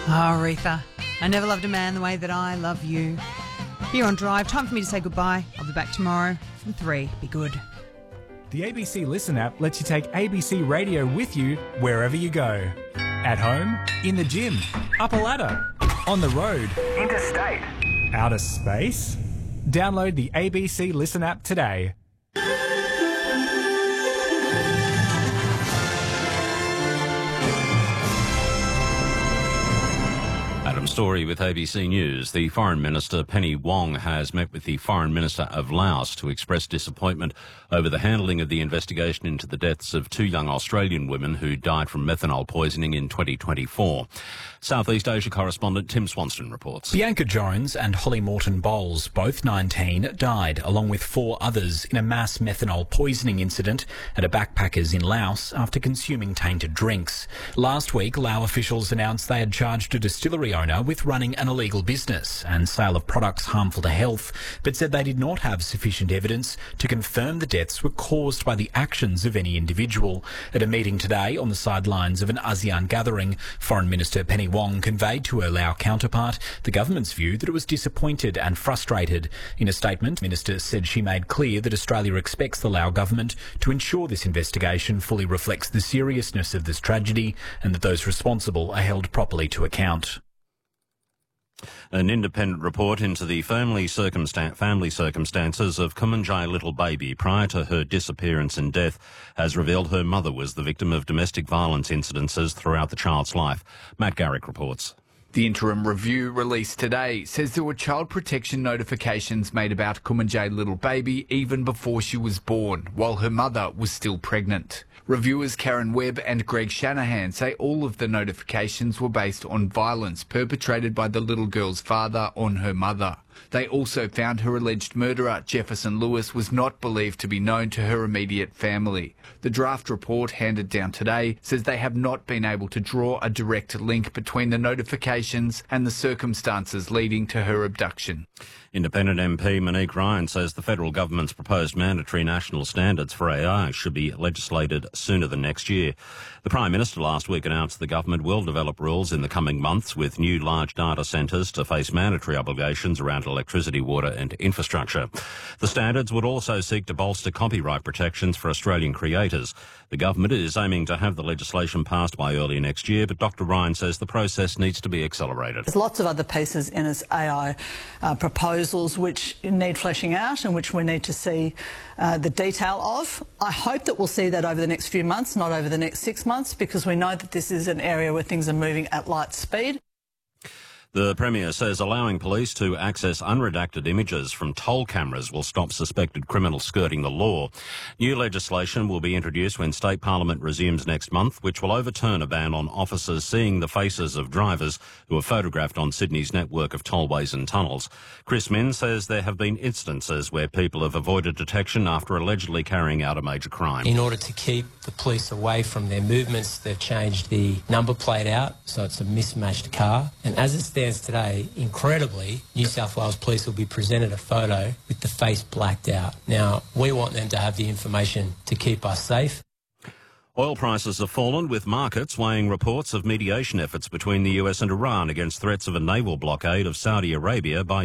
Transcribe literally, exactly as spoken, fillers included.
Oh, Aretha, I never loved a man the way that I love you. Here on Drive, time for me to say goodbye. I'll be back tomorrow from three. Be good. The A B C Listen app lets you take A B C Radio with you wherever you go. At home, in the gym, up a ladder, on the road, interstate, outer space. Download the A B C Listen app today. Adam Story with A B C News. The Foreign Minister, Penny Wong, has met with the Foreign Minister of Laos to express disappointment over the handling of the investigation into the deaths of two young Australian women who died from methanol poisoning in twenty twenty-four. Southeast Asia correspondent Tim Swanston reports. Bianca Jones and Holly Morton Bowles, both nineteen, died along with four others in a mass methanol poisoning incident at a backpackers in Laos after consuming tainted drinks. Last week, Lao officials announced they had charged a distillery owner with running an illegal business and sale of products harmful to health, but said they did not have sufficient evidence to confirm the deaths were caused by the actions of any individual. At a meeting today on the sidelines of an ASEAN gathering, Foreign Minister Penny Wong conveyed to her Lao counterpart the government's view that it was disappointed and frustrated. In a statement, the minister said she made clear that Australia expects the Lao government to ensure this investigation fully reflects the seriousness of this tragedy and that those responsible are held properly to account. An independent report into the family, circumstan- family circumstances of Kumanjayi Little Baby prior to her disappearance and death has revealed her mother was the victim of domestic violence incidences throughout the child's life. Matt Garrick reports. The interim review released today says there were child protection notifications made about Kumanjayi Little Baby even before she was born, while her mother was still pregnant. Reviewers Karen Webb and Greg Shanahan say all of the notifications were based on violence perpetrated by the little girl's father on her mother. They also found her alleged murderer, Jefferson Lewis, was not believed to be known to her immediate family. The draft report handed down today says they have not been able to draw a direct link between the notifications and the circumstances leading to her abduction. Independent M P Monique Ryan says the federal government's proposed mandatory national standards for A I should be legislated sooner than next year. The Prime Minister last week announced the government will develop rules in the coming months with new large data centres to face mandatory obligations around electricity, water and infrastructure. The standards would also seek to bolster copyright protections for Australian creators. The government is aiming to have the legislation passed by early next year, but Doctor Ryan says the process needs to be accelerated. There's lots of other pieces in its A I uh, proposals which need fleshing out and which we need to see uh, the detail of. I hope that we'll see that over the next few months, not over the next six months, because we know that this is an area where things are moving at light speed. The Premier says allowing police to access unredacted images from toll cameras will stop suspected criminals skirting the law. New legislation will be introduced when State Parliament resumes next month, which will overturn a ban on officers seeing the faces of drivers who are photographed on Sydney's network of tollways and tunnels. Chris Min says there have been instances where people have avoided detection after allegedly carrying out a major crime. In order to keep the police away from their movements, they've changed the number plate out, so it's a mismatched car. And as it stands today, incredibly, New South Wales Police will be presented a photo with the face blacked out. Now, we want them to have the information to keep us safe. Oil prices have fallen, with markets weighing reports of mediation efforts between the U S and Iran against threats of a naval blockade of Saudi Arabia by